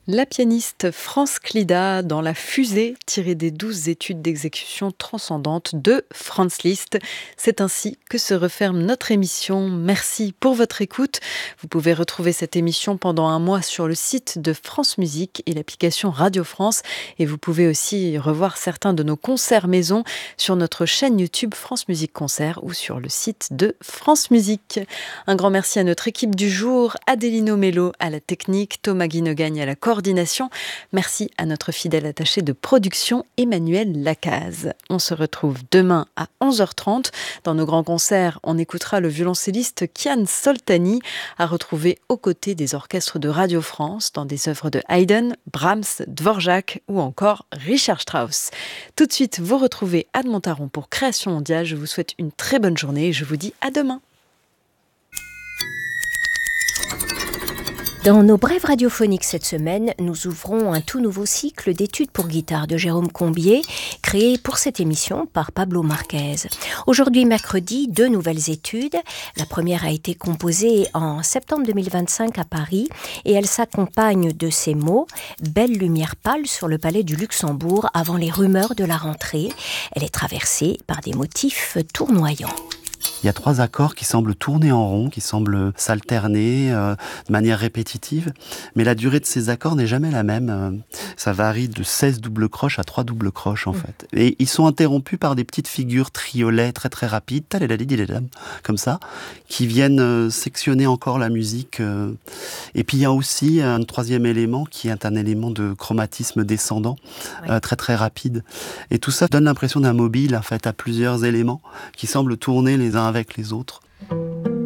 La pianiste France Clida dans La Fusée, tirée des 12 études d'exécution transcendantes de Franz Liszt. C'est ainsi que se referme notre émission. Merci pour votre écoute. Vous pouvez retrouver cette émission pendant un mois sur le site de France Musique et l'application Radio France. Et vous pouvez aussi revoir certains de nos concerts maison sur notre chaîne YouTube France Musique Concert ou sur le site de France Musique. Un grand merci à notre équipe du jour, Adélino Mello à la technique, Thomas Guinogagne à la coordination. Merci à notre fidèle attaché de production, Emmanuel Lacaze. On se retrouve demain à 11h30. Dans nos grands concerts, on écoutera le violoncelliste Kian Soltani, à retrouver aux côtés des orchestres de Radio France dans des œuvres de Haydn, Brahms, Dvorak ou encore Richard Strauss. Tout de suite, vous retrouvez Anne Montaron pour Création mondiale. Je vous souhaite une très bonne journée et je vous dis à demain. Dans nos brèves radiophoniques cette semaine, nous ouvrons un tout nouveau cycle d'études pour guitare de Jérôme Combier, créé pour cette émission par Pablo Marquez. Aujourd'hui, mercredi, 2 nouvelles études. La première a été composée en septembre 2025 à Paris et elle s'accompagne de ces mots « Belle lumière pâle sur le palais du Luxembourg avant les rumeurs de la rentrée ». Elle est traversée par des motifs tournoyants. Il y a 3 accords qui semblent tourner en rond, qui semblent s'alterner de manière répétitive, mais la durée de ces accords n'est jamais la même. Ça varie de 16 doubles croches à 3 doubles croches en fait. Et ils sont interrompus par des petites figures triolets très très rapides, comme ça, qui viennent sectionner encore la musique. Et puis il y a aussi un 3e élément qui est un élément de chromatisme descendant, très très rapide. Et tout ça donne l'impression d'un mobile en fait à plusieurs éléments qui semblent tourner les uns avec les autres.